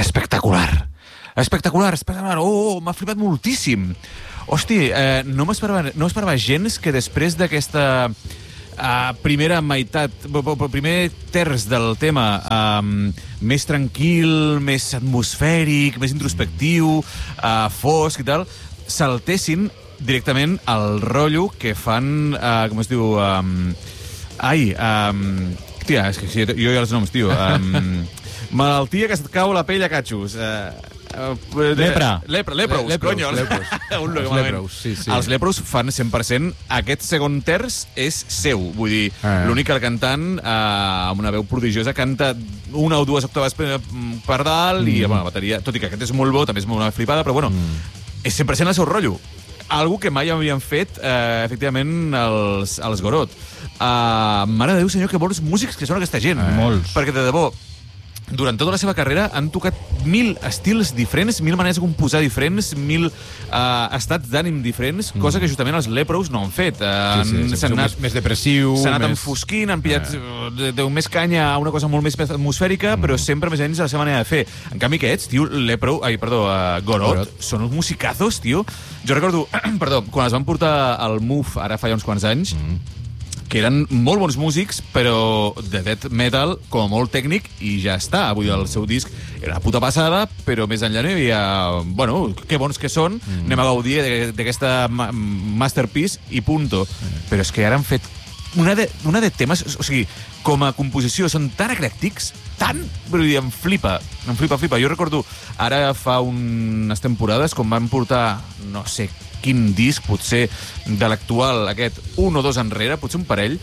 Espectacular. M'ha flipat moltíssim. Hosti, no m'esperava gens que després d'aquesta primera meitat, primer terç del tema, més tranquil, més atmosfèric, més introspectiu, fosc i tal, saltessin directament al rotllo que fan, com es diu... Tia, és que jo ja els noms, tio. Malaltia que et cau la pell a catxos. Lepros, conyo. Els Lepros fan 100%. Aquest segon terç és seu. Vull dir, l'únic que el cantant, amb una veu prodigiosa, canta una o dues octaves per dalt i la bateria, tot i que aquest és molt bo, també és una flipada, però bueno, és 100% el seu rotllo. Algo que mai havien fet, efectivament, els Gorot. Mare de Déu, senyor, que bons músics que són aquesta gent. Molts. Perquè, de debò, durant tota la seva carrera han tocat 1000 estils diferents, 1000 maneres de composar diferents, 1000 estats d'ànim diferents, cosa que justament els Lepros no han fet. S'han anat més depressiu. S'han anat enfosquint, han pillat més canya a una cosa molt més atmosfèrica, però sempre més o menys de la seva manera de fer. En canvi aquests, tio, Gorot, són uns musicazos, tio. Jo recordo, quan es van portar al MUF, ara fa ja uns quants anys, que eren molt bons músics, però de death metal, com a molt tècnic, i ja està. Avui el seu disc era una puta passada, però més enllà no hi havia... Bueno, que bons que són, anem a gaudir d'aquesta masterpiece i punto. Però és que ara han fet una de temes... O sigui, com a composició són tan eclèctics, vull dir, em flipa. Jo recordo, ara fa unes temporades, quan van portar, no sé quin disc, potser de l'actual, aquest 1 o 2 enrere, potser un parell,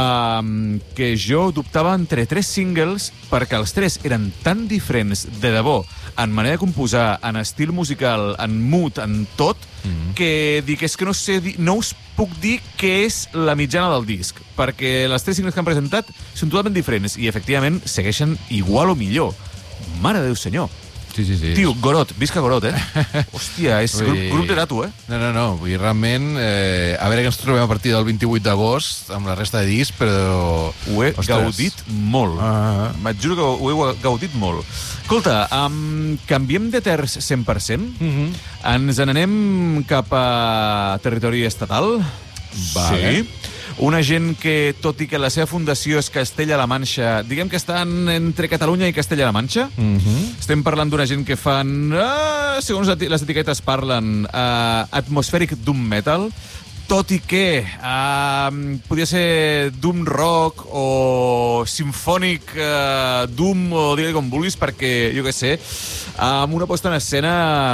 que jo dubtava entre 3 singles perquè els 3 eren tan diferents de debò, en manera de composar, en estil musical, en mood, en tot, que dic, és que no us puc dir què és la mitjana del disc, perquè les 3 singles que han presentat són totalment diferents i, efectivament, segueixen igual o millor. Mare de Déu, senyor. Sí. Tio, Gorot, visca Gorot, Hòstia, és grup de dato, No, vull dir, realment, a veure que ens trobem a partir del 28 d'agost amb la resta de discs, però... Ho he gaudit molt. Vaig juro que ho he gaudit molt. Escolta, canviem de terç 100%? Ens n'anem cap a territori estatal? Vale. Sí. Una gent que, tot i que la seva fundació és Castella-La Manxa, diguem que estan entre Catalunya i Castella-La Manxa. Estem parlant d'una gent que fan, segons les etiquetes parlen, atmospheric doom metal, tot i que podria ser doom rock o simfònic doom, o digue com vulguis, perquè, jo què sé, amb una posta en escena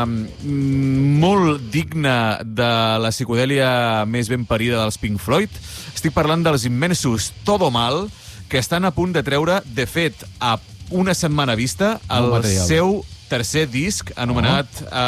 molt digna de la psicodèlia més ben parida dels Pink Floyd. Estic parlant dels immensos Todo Mal, que estan a punt de treure, de fet, a una setmana vista, el seu tercer disc, anomenat...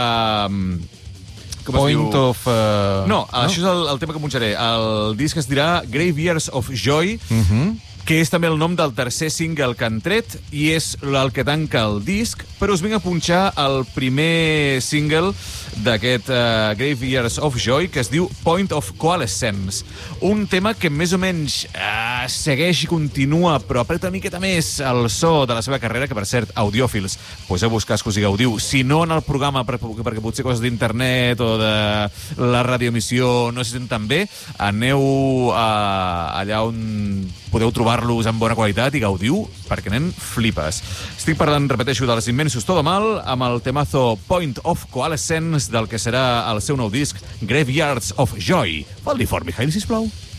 Point of... No, això és el tema que punxaré. El disc es dirà Graveyards of Joy, que és també el nom del tercer single que han tret, i és el que tanca el disc, però us vinc a punxar el primer single d'aquest Graveyards of Joy, que es diu Point of Coalescence. Un tema que més o menys segueix i continua, però apreta una miqueta més el so de la seva carrera, que, per cert, audiòfils, poseu vos cascos i gaudiu. Si no en el programa, perquè potser coses d'internet o de la radioemissió no se senten bé, aneu allà on podeu trobar-los en bona qualitat i gaudiu, perquè nen flipes. Estic parlant, repeteixo, dels immensos Todo Mal, amb el temazo Point of Coalescence del que serà el seu nou disc Graveyards of Joy. Fot-li fort, Mijail, sisplau.